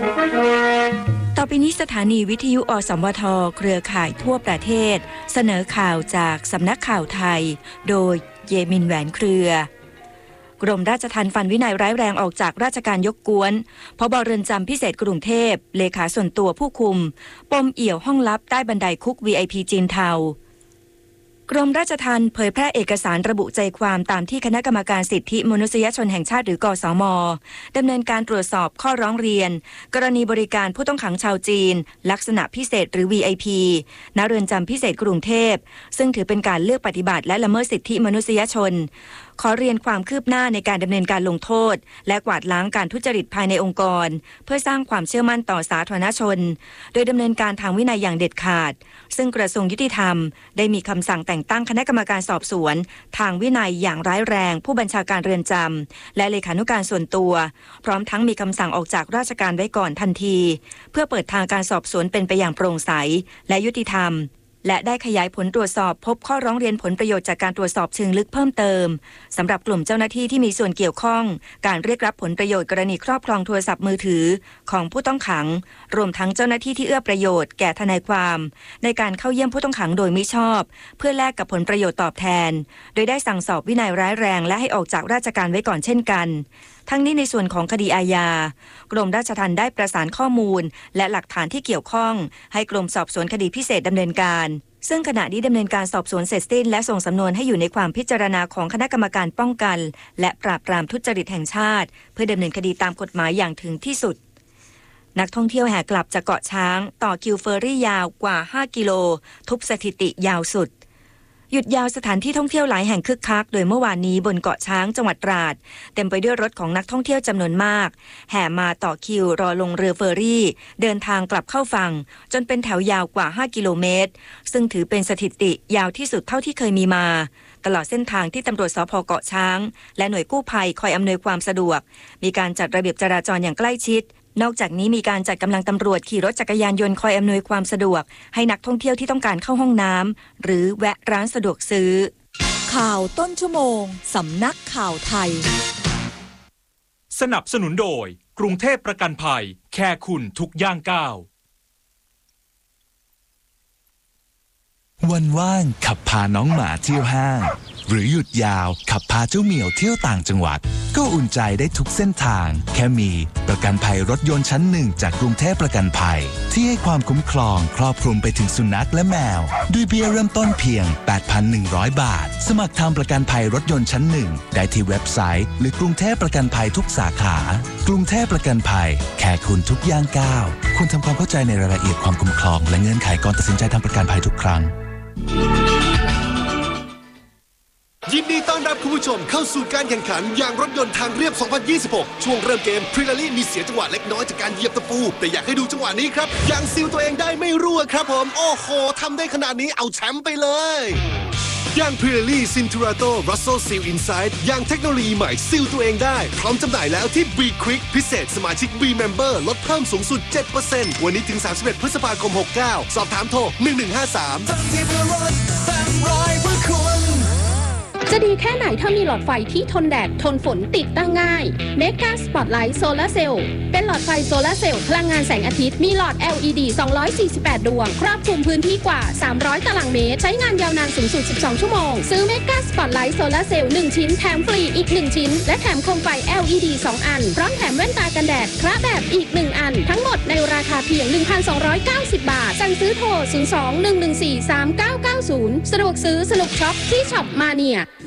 ต่อไปนี้สถานีวิทยุอสมทเครือข่ายทั่วประเทศเสนอข่าวจากสำนักข่าวไทยโดยเยมินแหวนเครือกรมราชทัณฑ์ฟันวินัยร้ายแรงออกจากราชการยกกวนผบ.เรือนจำพิเศษกรุงเทพเลขาส่วนตัวผู้คุมปมเอี่ยวห้องลับใต้บันไดคุก VIP จีนเทากรมราชทัณฑ์เผยแพร่เอกสารระบุใจความตามที่คณะกรรมการสิทธิมนุษยชนแห่งชาติหรือกสม.ดำเนินการตรวจสอบข้อร้องเรียนกรณีบริการผู้ต้องขังชาวจีนลักษณะพิเศษหรือ VIP ณเรือนจำพิเศษกรุงเทพซึ่งถือเป็นการเลือกปฏิบัติและละเมิดสิทธิมนุษยชนขอเรียนความคืบหน้าในการดำเนินการลงโทษและกวาดล้างการทุจริตภายในองค์กรเพื่อสร้างความเชื่อมั่นต่อสาธารณชนโดยดำเนินการทางวินัยอย่างเด็ดขาดซึ่งกระทรวงยุติธรรมได้มีคำสั่งแต่งตั้งคณะกรรมการสอบสวนทางวินัยอย่างร้ายแรงผู้บัญชาการเรือนจำและเลขานุการส่วนตัวพร้อมทั้งมีคำสั่งออกจากราชการไว้ก่อนทันทีเพื่อเปิดทางการสอบสวนเป็นไปอย่างโปร่งใสและยุติธรรมและได้ขยายผลตรวจสอบพบข้อร้องเรียนผลประโยชน์จากการตรวจสอบเชิงลึกเพิ่มเติมสำหรับกลุ่มเจ้าหน้าที่ที่มีส่วนเกี่ยวข้องการเรียกรับผลประโยชน์กรณีครอบครองโทรศัพท์มือถือของผู้ต้องขังรวมทั้งเจ้าหน้าที่ที่เอื้อประโยชน์แก่ทนายความในการเข้าเยี่ยมผู้ต้องขังโดยมิชอบเพื่อแลกกับผลประโยชน์ตอบแทนโดยได้สั่งสอบวินัยร้ายแรงและให้ออกจากราชการไว้ก่อนเช่นกันทั้งนี้ในส่วนของคดีอาญากรมราชทัณฑ์ได้ประสานข้อมูลและหลักฐานที่เกี่ยวข้องให้กรมสอบสวนคดีพิเศษดำเนินการซึ่งขณะนี้ดำเนินการสอบสวนเสร็จสิ้นและส่งสำนวนให้อยู่ในความพิจารณาของคณะกรรมการป้องกันและปราบปรามทุจริตแห่งชาติเพื่อดำเนินคดีตามกฎหมายอย่างถึงที่สุดนักท่องเที่ยวแห่กลับจากเกาะช้างต่อคิวเฟอร์รี่ยาวกว่า5กิโลทุบสถิติยาวสุดหยุดยาวสถานที่ท่องเที่ยวหลายแห่งคึกคักโดยเมื่อวานนี้บนเกาะช้างจังหวัดตราดเต็มไปด้วยรถของนักท่องเที่ยวจำนวนมากแห่มาต่อคิวรอลงเรือเฟอร์รี่เดินทางกลับเข้าฝั่งจนเป็นแถวยาวกว่า5กิโลเมตรซึ่งถือเป็นสถิติยาวที่สุดเท่าที่เคยมีมาตลอดเส้นทางที่ตำรวจสภ.เกาะช้างและหน่วยกู้ภัยคอยอำนวยความสะดวกมีการจัดระเบียบจราจรอย่างใกล้ชิดนอกจากนี้มีการจัดกำลังตำรวจขี่รถจักรยานยนต์คอยอำนวยความสะดวกให้นักท่องเที่ยวที่ต้องการเข้าห้องน้ำหรือแวะร้านสะดวกซื้อข่าวต้นชั่วโมงสำนักข่าวไทยสนับสนุนโดยกรุงเทพประกันภัยแค่คุณทุกย่างก้าววันว่างขับพาน้องหมาเที่ยวห้างหรือหยุดยาวขับพาเจ้าเหมียวเที่ยวต่างจังหวัดก็อุ่นใจได้ทุกเส้นทางแค่มีประกันภัยรถยนต์ชั้นหนึ่งจากกรุงเทพประกันภัยที่ให้ความคุ้มครองครอบคลุมไปถึงสุนัขและแมวด้วยเบี้ยเริ่มต้นเพียง 8,100 บาทสมัครทำประกันภัยรถยนต์ชั้นหนึ่งได้ที่เว็บไซต์หรือกรุงเทพประกันภัยทุกสาขากรุงเทพประกันภัยแค่คุณทุกย่างก้าวคุณทำความเข้าใจในรายละเอียดความคุ้มครองและเงื่อนไขก่อนตัดสินใจทำประกันภัยทุกครั้งยินดีต้อนรับคุณผู้ชมเข้าสู่การแข่งขันยางรถยนต์ทางเรียบ 2026 ช่วงเริ่มเกมพรีลารี่มีเสียจังหวะเล็กน้อยจากการเหยียบตะปูแต่อยากให้ดูจังหวะนี้ครับยางซีลตัวเองได้ไม่รั่วครับผมโอ้โหทำได้ขนาดนี้เอาแชมป์ไปเลยยางพรีลารี่ซินทูราโตรัสโซซีลอินไซด์ยางเทคโนโลยีใหม่ซีลตัวเองได้พร้อมจำหน่ายแล้วที่ B Quick พิเศษสมาชิก B Member ลดเพิ่มสูงสุด 7% วันนี้ถึง 31 พฤษภาคม 69 สอบถามโทร 1153 จะดีแค่ไหนถ้ามีหลอดไฟที่ทนแดดทนฝนติดตั้งง่าย Mega Spotlight Solar Cell เป็นหลอดไฟโซลาร์เซลล์พลังงานแสงอาทิตย์มีหลอด LED 248 ดวงครอบคลุมพื้นที่กว่า300ตารางเมตรใช้งานยาวนานสูงสุด12ชั่วโมงซื้อ Mega Spotlight Solar Cell 1 ชิ้นแถมฟรีอีก1ชิ้นและแถมโคมไฟ LED 2 อันพร้อมแถมแว่นตากันแดดคระแบบอีก1อันทั้งหมดในราคาเพียง 1,290 บาทสั่งซื้อโทร 02-114-3990 สะดวกซื้อสนุกช็อปที่ช็อปมาเนีย